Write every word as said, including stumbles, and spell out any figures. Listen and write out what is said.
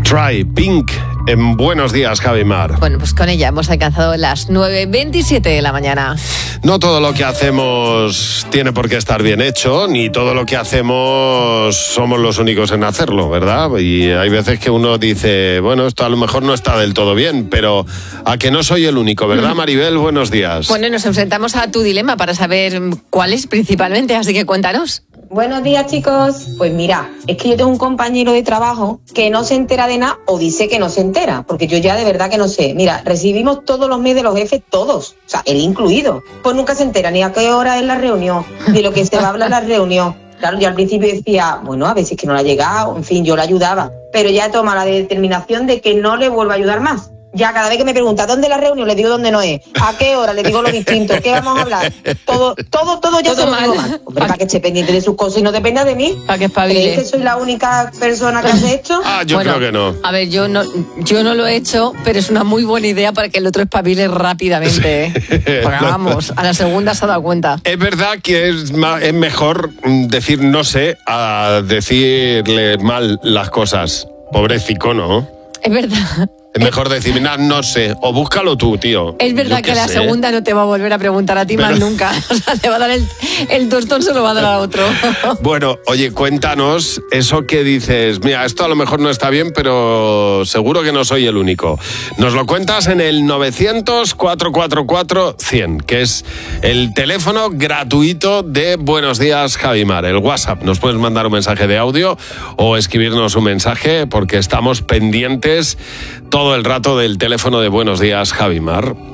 Try, Pink, en Buenos Días, Javi Mar. Bueno, pues con ella hemos alcanzado las nueve veintisiete de la mañana. No todo lo que hacemos tiene por qué estar bien hecho, ni todo lo que hacemos somos los únicos en hacerlo, ¿verdad? Y hay veces que uno dice, bueno, esto a lo mejor no está del todo bien, pero a que no soy el único, ¿verdad, Maribel? Buenos días. Bueno, nos enfrentamos a tu dilema para saber cuál es principalmente, así que cuéntanos. Buenos días, chicos. Pues mira, es que yo tengo un compañero de trabajo que no se entera de nada o dice que no se entera, porque yo ya de verdad que no sé. Mira, recibimos todos los mails de los jefes, todos, o sea, él incluido. Pues nunca se entera ni a qué hora es la reunión, ni lo que se va a hablar en la reunión. Claro, yo al principio decía, bueno, a veces que no le ha llegado, en fin, yo le ayudaba. Pero ya toma la determinación de que no le vuelvo a ayudar más. Ya cada vez que me pregunta dónde es la reunión, le digo dónde no es, a qué hora, le digo lo distinto, qué vamos a hablar, todo, todo, todo ya todo se lo digo mal. Hombre, para que esté pendiente de sus cosas y no dependa de mí. Para que espabile. ¿Creéis que soy la única persona que hace esto? Ah, yo bueno, creo que no. A ver, yo no, yo no lo he hecho, pero es una muy buena idea para que el otro espabile rápidamente. ¿eh? Porque vamos, a la segunda se ha dado cuenta. Es verdad que es, ma- es mejor decir no sé a decirle mal las cosas. Pobrecico, ¿no? Es verdad. Es mejor decir, nah, no sé, o búscalo tú, tío. Es verdad Yo que qué la sé. segunda no te va a volver a preguntar a ti Pero- más nunca. O sea, te va a dar el, el tostón, se lo va a dar a otro. Bueno, oye, cuéntanos eso que dices, mira, esto a lo mejor no está bien, pero seguro que no soy el único. Nos lo cuentas en el novecientos, cuatrocientos cuarenta y cuatro, cien, que es el teléfono gratuito de Buenos Días, Javi Mar, el WhatsApp. Nos puedes mandar un mensaje de audio o escribirnos un mensaje porque estamos pendientes todo el rato del teléfono de Buenos Días, Javi Mar.